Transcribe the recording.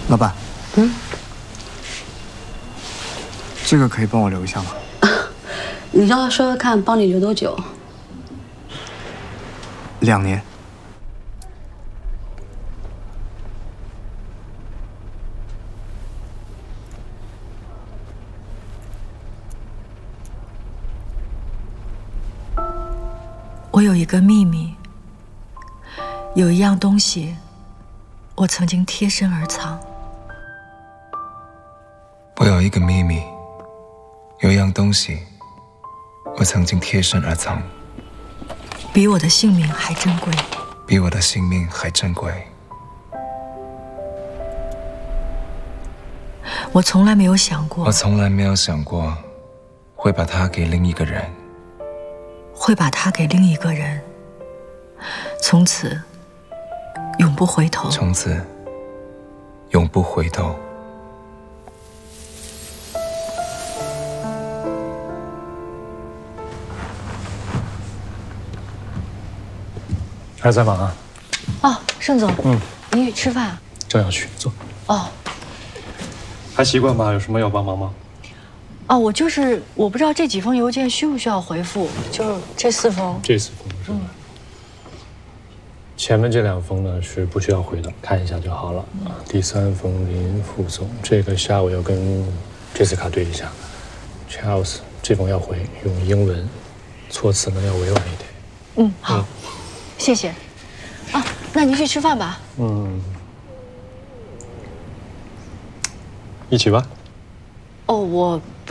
老板，这个可以帮我留一下吗？ 你让他说说看，帮你留多久 2年。 我有一个秘密，有一样东西，我曾经贴身而藏。 我有一个秘密，有一样东西，我曾经贴身而藏， 比我的性命还珍贵， 比我的性命还珍贵。 我从来没有想过， 会把它给另一个人， 从此永不回头。 还在忙啊？ 哦，盛总，你去吃饭啊？ 正要去，坐。 哦， 还习惯吧？有什么要帮忙吗？ 哦，我不知道这几封邮件需不需要回复，就这4封。 这4封是吧？前面这2封呢是不需要回的，看一下就好了。第3封林副总，这个下午要跟杰斯卡对一下。Charles 这封要回，用英文，措辞呢要委婉一点。 好，谢谢。啊，那您去吃饭吧。 一起吧。 哦，